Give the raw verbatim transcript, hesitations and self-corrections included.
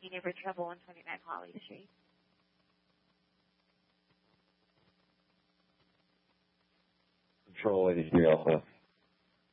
Virginia for trouble on twenty-nine Holly Street. Control eighty-three Alpha.